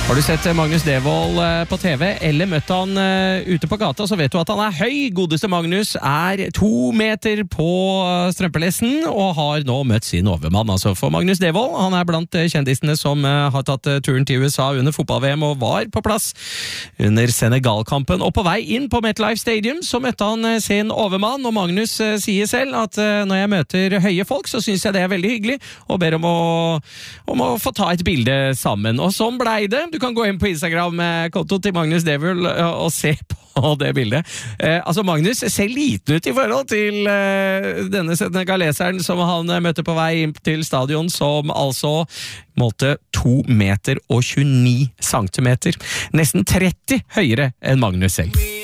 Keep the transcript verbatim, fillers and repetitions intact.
Har du sett Magnus Devold på T V, eller møtt han ute på gata, så vet du at han er høy. Godeste Magnus er to meter på strømpelessen, og har nå møtt sin overmann. Altså for Magnus Devold, han er blant kjendisene som har tatt turen til U S A under fotball-V M, og var på plass under Senegal-kampen. Og på vei inn på MetLife Stadium, så møtte han sin overmann, og Magnus sier selv at når jeg møter høye folk, så synes jeg det er veldig hyggelig, og ber om å, om å få ta et bilde sammen. Og sånn blei det. Du kan gå inn på Instagram-konto til Magnus Devold og se på det bildet. Eh, altså, Magnus ser liten ut i forhold til eh, denne senegaleseren som han møtte på vei inn til stadion, som altså målte to meter og tjueni centimeter. Nesten tretti høyere enn Magnus selv.